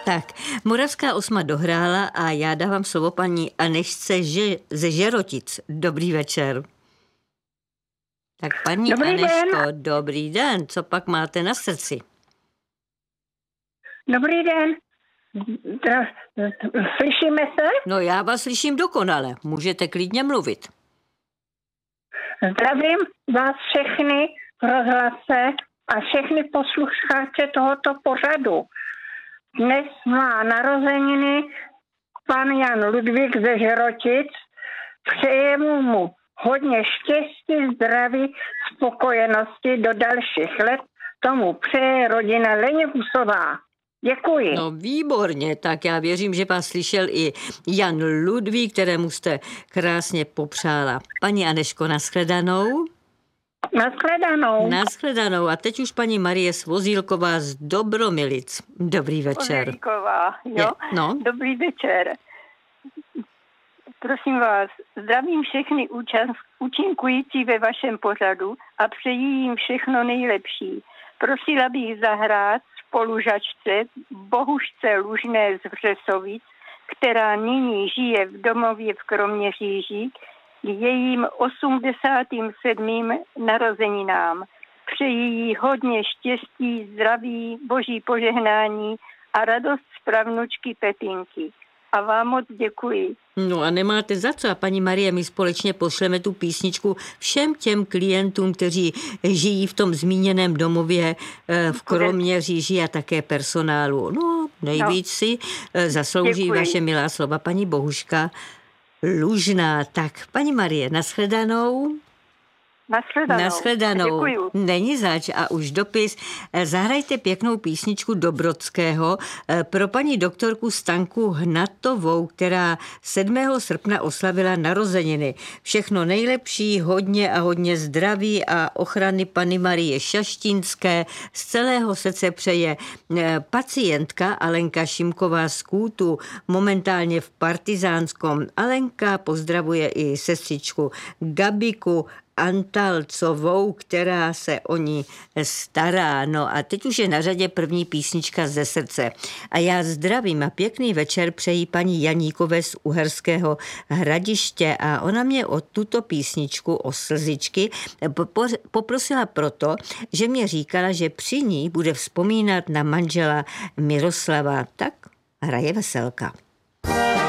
Tak, Moravská osma dohrála a já dávám slovo paní Anežce ze Žerotic. Dobrý večer. Tak paní Dobrý Anežko, den. dobrý den. Co pak máte na srdci? Dobrý den. Slyšíme se? No já vás slyším dokonale. Můžete klidně mluvit. Zdravím vás všechny v rozhlase a všechny posluchače tohoto pořadu. Dnes má narozeniny pan Jan Ludvík ze Žerotic. Přejemu mu hodně štěstí, zdraví, spokojenosti do dalších let. Tomu přeje rodina Leněkusová. Děkuji. No výborně, tak já věřím, že vás slyšel i Jan Ludvík, kterému jste krásně popřála. Paní Anežko, nashledanou. Nashledanou. Nashledanou. A teď už paní Marie Svozílková z Dobromilic. Dobrý večer. Svozílková, jo? No. Dobrý večer. Prosím vás, zdravím všechny účinkující ve vašem pořadu a přeji jim všechno nejlepší. Prosila bych zahrát spolužačce Bohužce Lužné z Vřesovic, která nyní žije v domově v Kroměříži, k jejím 87. narozeninám. Přeji jí hodně štěstí, zdraví, boží požehnání a radost z pravnučky Petinky. A vám moc děkuji. No a nemáte za co. A paní Marie, my společně pošleme tu písničku všem těm klientům, kteří žijí v tom zmíněném domově v Kroměříži a také personálu. No, nejvíc si zaslouží Děkuji. vaše milá slova paní Bohužka Lužná. Tak, paní Marie, nashledanou. Nashledanou. Děkuju. Není zač a už dopis. Zahrajte pěknou písničku Dobrodského pro paní doktorku Stanku Hnatovou, která 7. srpna oslavila narozeniny. Všechno nejlepší, hodně a hodně zdraví a ochrany Panny Marie Šaštínské. Z celého srdce přeje pacientka Alenka Šimková z Kůtu, momentálně v Partizánskom. Alenka pozdravuje i sestřičku Gabiku Antalcovou, která se o ní stará. No a teď už je na řadě první písnička ze srdce. A já zdravím a pěkný večer přeji paní Janíkové z Uherského Hradiště a ona mě o tuto písničku, o slzičky, poprosila proto, že mě říkala, že při ní bude vzpomínat na manžela Miroslava. Tak hraje veselka.